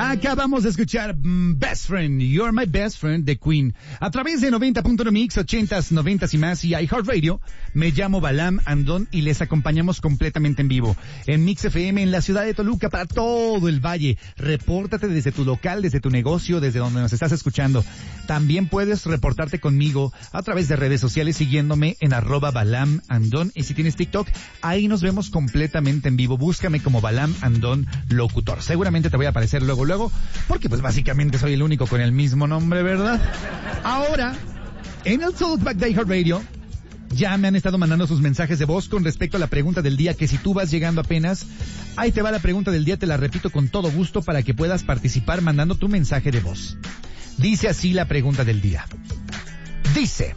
Acabamos de escuchar Best Friend, You're My Best Friend de Queen. A través de 90.1 Mix, 80s, 90s y más y iHeartRadio. Me llamo Balam Andón y les acompañamos completamente en vivo. En Mix FM, en la ciudad de Toluca, para todo el valle. Repórtate desde tu local, desde tu negocio, desde donde nos estás escuchando. También puedes reportarte conmigo a través de redes sociales siguiéndome en @Balam Andón. Y si tienes TikTok, ahí nos vemos completamente en vivo. Búscame como Balam Andón Locutor. Seguramente te voy a aparecer luego, porque pues básicamente soy el único con el mismo nombre, ¿verdad? Ahora, en el Talkback de iHeartRadio, ya me han estado mandando sus mensajes de voz con respecto a la pregunta del día, que si tú vas llegando apenas, ahí te va la pregunta del día, te la repito con todo gusto para que puedas participar mandando tu mensaje de voz. Dice así la pregunta del día. Dice,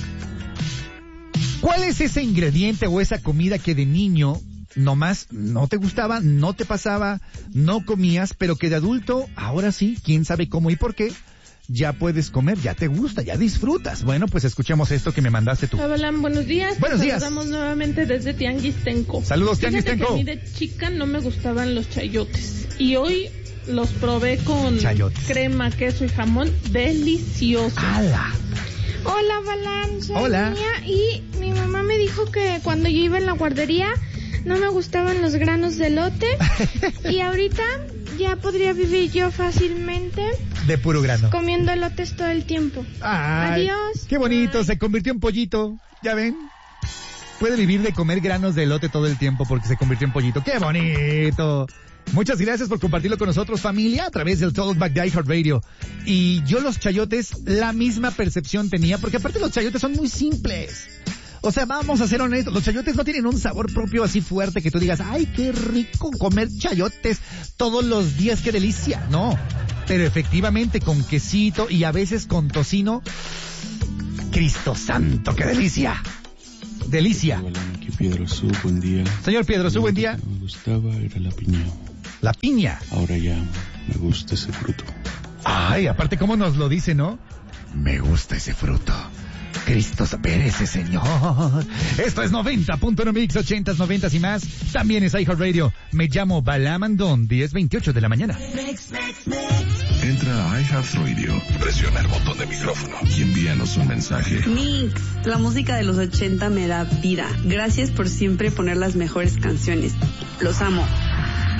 ¿cuál es ese ingrediente o esa comida que de niño nomás no te gustaba, no te pasaba, no comías, pero que de adulto, ahora sí, quién sabe cómo y por qué, ya puedes comer, ya te gusta, ya disfrutas? Bueno, pues escuchemos esto que me mandaste tú. Hola, buenos días. Buenos días. Saludamos nuevamente desde Tianguistenco. Saludos, Tianguistenco. A mí de chica no me gustaban los chayotes y hoy los probé con crema, queso y jamón, delicioso. ¡Hala! Hola, Balam, soy Hola. Mía, y mi mamá me dijo que cuando yo iba en la guardería no me gustaban los granos de elote y ahorita ya podría vivir yo fácilmente de puro grano, comiendo elotes todo el tiempo. Ay, adiós. Qué bonito, se convirtió en pollito, ¿ya ven? Puede vivir de comer granos de elote todo el tiempo porque se convirtió en pollito. ¡Qué bonito! Muchas gracias por compartirlo con nosotros, familia, a través del Talkback de iHeartRadio. Y yo los chayotes, la misma percepción tenía, porque aparte los chayotes son muy simples. O sea, vamos a ser honestos, los chayotes no tienen un sabor propio así fuerte que tú digas, ¡ay, qué rico comer chayotes todos los días, qué delicia! No, pero efectivamente con quesito y a veces con tocino, ¡Cristo santo, qué delicia! ¡Delicia! Hola, aquí Piedrosú, buen día. Señor Piedrosú, buen día. Lo que me gustaba era la piña. La piña. Ahora ya me gusta ese fruto. Ay, aparte cómo nos lo dice, ¿no? Me gusta ese fruto. Cristo perece, Señor. Esto es 90.1 Mix, 80s, 90s y más. También es iHeartRadio. Me llamo Balam Andón, 10:28 de la mañana. Entra a iHeartRadio, presiona el botón de micrófono y envíanos un mensaje. Mix, la música de los 80 me da vida. Gracias por siempre poner las mejores canciones. Los amo.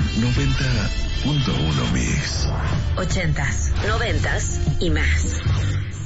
90.1 Mix. 80s, 90s y más.